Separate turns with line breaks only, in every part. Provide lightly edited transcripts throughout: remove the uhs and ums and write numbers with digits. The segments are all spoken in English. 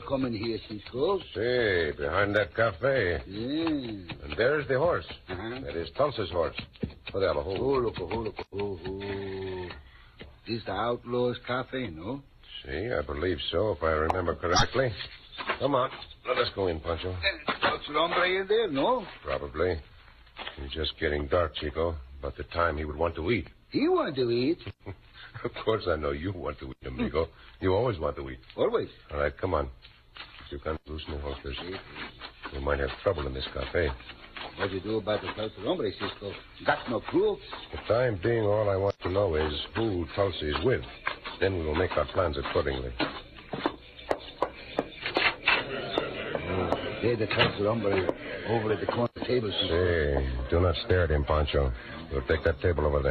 coming here, Cisco?
See, behind that cafe.
Yeah.
And there's the horse.
Uh-huh.
That is Tulsa's horse. Oh,
look. This the Outlaws Cafe, no?
See, I believe so, if I remember correctly. Come on, let us go in, Pancho.
What's the hombre in there, no?
Probably. It's just getting dark, Chico. About the time he would want to eat.
He want to eat.
Of course I know you want to eat, amigo. You always want to eat.
Always.
All right, come on. You can loosen the holsters. We might have trouble in this cafe.
What do you do about the Tulsa hombre, Cisco? Got no proof.
For the time being, all I want to know is who Tulsa is with. Then we will make our plans accordingly.
There's the Tulsa hombre over at the corner table, Cisco.
Say, do not stare at him, Pancho. We'll take that table over there.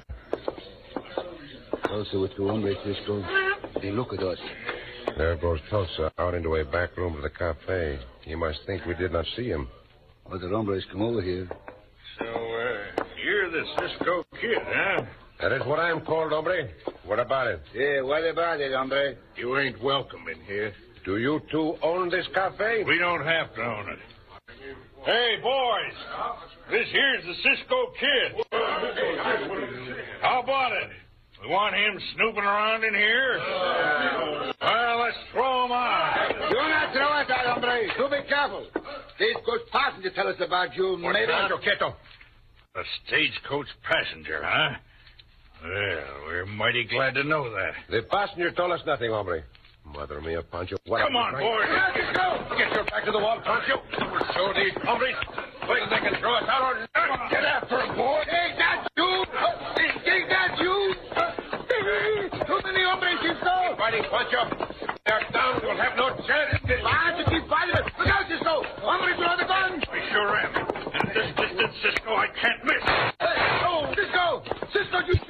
Tulsa with the hombre, Cisco. They look at us.
There goes Tulsa out into a back room of the cafe. He must think we did not see him.
Other hombres come over here.
So, you're the Cisco Kid, huh?
That is what I am called, hombre. What about it?
Yeah, what about it, hombre?
You ain't welcome in here.
Do you two own this cafe?
We don't have to own it. Hey, boys. This here's the Cisco Kid. How about it? We want him snooping around in here? Well, let's throw him out.
Do not throw us out, hombre. Do be careful. These good passenger tell us about you, maybe.
Quieto.
A stagecoach passenger, huh? Well, we're mighty glad to know that.
The passenger told us nothing, hombre. Mother mia, Pancho. What
Come on, boys.
Let's go. Get your back to the wall, Pancho. We'll show these hombres. Wait till they can throw us out or not. Get after him, boy.
Take that, you! Take that, you! Too many hombres, Cisco!
Fighting, Pancho. They're down. We'll have no chance.
Why don't you keep fighting us? Look out, Cisco! Hombres are on the gun!
I sure am. And at this distance, Cisco, I can't miss.
Hey, oh, Cisco! Cisco, you...